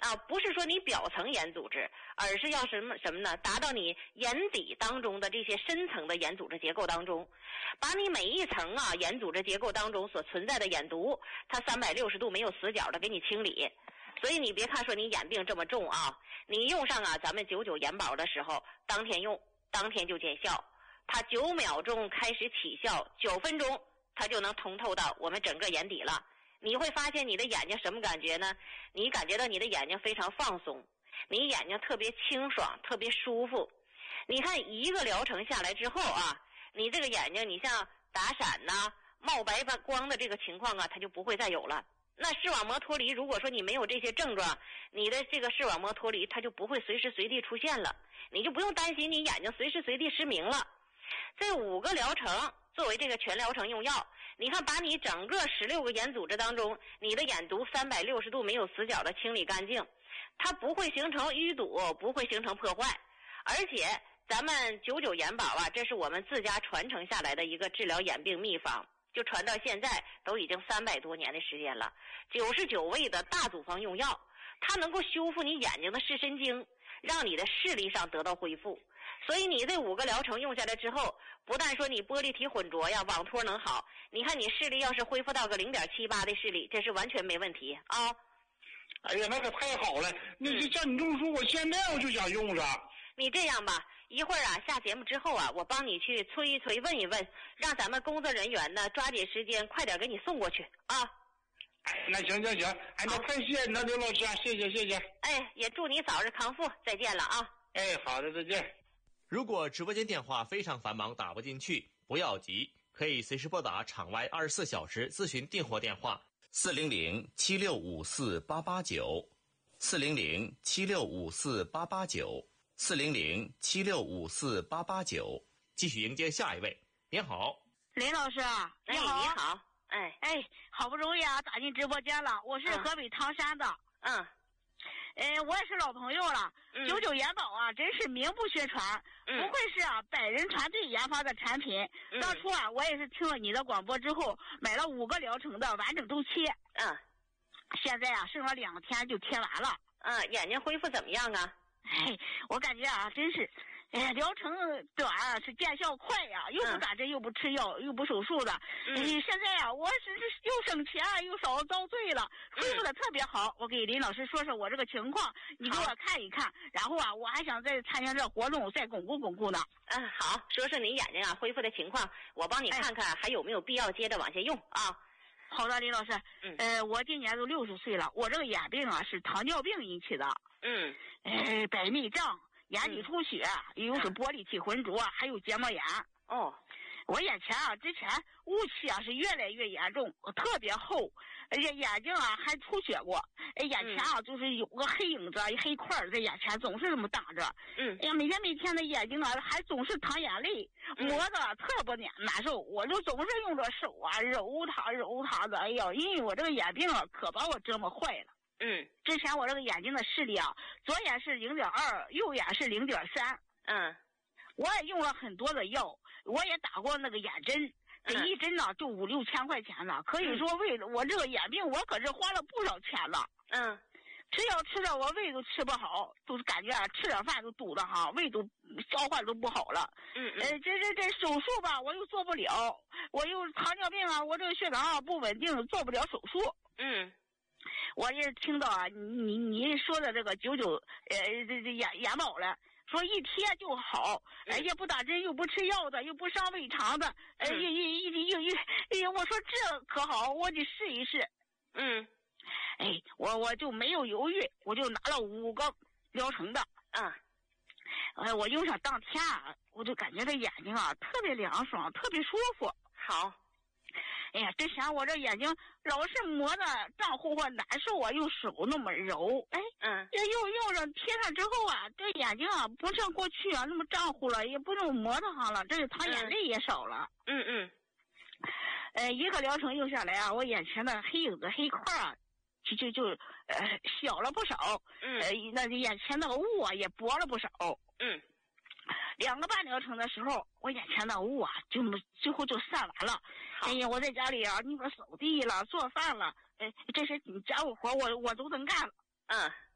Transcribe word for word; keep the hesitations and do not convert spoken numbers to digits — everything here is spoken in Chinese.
啊，不是说你表层眼组织，而是要什么什么呢？达到你眼底当中的这些深层的眼组织结构当中，把你每一层啊眼组织结构当中所存在的眼毒，它三百六十度没有死角的给你清理。所以你别看说你眼病这么重啊，你用上啊咱们九九眼宝的时候，当天用，当天就见效。它九秒钟开始起效，九分钟它就能通透到我们整个眼底了。你会发现你的眼睛什么感觉呢？你感觉到你的眼睛非常放松，你眼睛特别清爽，特别舒服。你看一个疗程下来之后啊，你这个眼睛你像打闪呐、啊、冒白光的这个情况啊，它就不会再有了。那视网膜脱离，如果说你没有这些症状，你的这个视网膜脱离它就不会随时随地出现了，你就不用担心你眼睛随时随地失明了。这五个疗程作为这个全疗程用药，你看把你整个十六个眼组织当中，你的眼毒三百六十度没有死角的清理干净，它不会形成淤堵，不会形成破坏。而且咱们九九眼宝啊，这是我们自家传承下来的一个治疗眼病秘方，就传到现在都已经三百多年的时间了。九十九味的大组方用药，它能够修复你眼睛的视神经，让你的视力上得到恢复。所以你这五个疗程用下来之后，不但说你玻璃体混浊呀、网脱能好，你看你视力要是恢复到个零点七八的视力，这是完全没问题啊。 哎呀，那可太好了！那就像你这么说，我现在我就想用上。 你这样吧，一会儿啊下节目之后啊，我帮你去催一催，问一问，让咱们工作人员呢抓紧时间，快点给你送过去啊。 哎，那行行行，哎，那太谢谢你了，刘老师，谢谢谢谢。 哎，也祝你早日康复，再见了啊。 哎，好的，再见。 如果直播间电话非常繁忙打不进去，不要急，可以随时拨打场外二十四小时咨询订货电话四零零七六五四八八九，四零零七六五四八八九，四零零七六五四八八九。继续迎接下一位。您好， 林老师啊， 你好。哎，你好。哎哎，好不容易啊打进直播间了，我是河北唐山的。 嗯。 呃，我也是老朋友了。 嗯、 九九眼宝啊，真是名不虚传， 嗯、 不愧是啊百人团队研发的产品。 嗯、 当初啊，我也是听了你的广播之后，买了五个疗程的完整周期。 嗯。 现在啊，剩了两天就贴完了。 嗯，眼睛恢复怎么样啊？ 哎，我感觉啊，真是。哎，疗程短是见效快呀、啊，又不打针、嗯、又不吃药又不手术的。嗯，哎、现在呀、啊，我是又省钱又少遭罪了，恢复的特别好。嗯、我给林老师说说我这个情况，你给我看一看。然后啊，我还想再参加这活动，再巩固巩固呢。 嗯，好，说说你眼睛啊恢复的情况，我帮你看看还有没有必要接着往下用啊。 好的，林老师。嗯，呃，我今年都六十岁了，我这个眼病啊是糖尿病引起的。 嗯， 呃，白内障。眼底出血，又是玻璃体浑浊，还有结膜炎。 哦， 我眼前啊，之前雾气啊是越来越严重，特别厚，而且眼睛啊还出血过。哎，眼前啊、嗯、就是有个黑影子、黑块在眼前，总是这么挡着。 嗯， 哎呀，每天每天的眼睛啊还总是淌眼泪，磨得特别难难受。我就总是用着手啊揉它揉它的。哎呀，因为我这个眼病啊可把我折磨坏了。 嗯， 之前我这个眼睛的视力啊，左眼是零点二，右眼是零点三。 嗯， 我也用了很多的药，我也打过那个眼针，这一针呢就五六千块钱呢。可以说为了我这个眼病，我可是花了不少钱了。 嗯， 吃药吃的我胃都吃不好，都是感觉啊吃点饭都堵的哈，胃都消化都不好了。 嗯嗯， 呃，这这这手术吧，我又做不了，我又糖尿病啊，我这个血糖啊不稳定，做不了手术。 嗯。 我也听到啊，你你说的这个九九呃这这眼眼宝了，说一贴就好，而且不打针又不吃药的，又不伤胃肠的，呃一一一一一，哎，我说这可好，我得试一试。 嗯， 哎，我我就没有犹豫，我就拿了五个疗程的。 啊， 哎，我用上当天啊，我就感觉这眼睛啊特别凉爽，特别舒服。 好。 哎呀，之前我这眼睛老是磨的胀乎乎难受啊，用手那么揉，哎， 嗯， 这用用上贴上之后啊，这眼睛啊不像过去啊那么胀乎了，也不那么磨得慌了，这淌眼泪也少了。 嗯嗯， 呃，一个疗程用下来啊，我眼前的黑影子黑块啊，就就就呃小了不少。 嗯， 呃，那眼前那个雾啊也薄了不少。 嗯。 两个半疗程的时候，我眼前的雾啊，就几乎就散完了。哎呀，我在家里啊，你说扫地了、做饭了，哎，这些家务活我我都能干了。 嗯。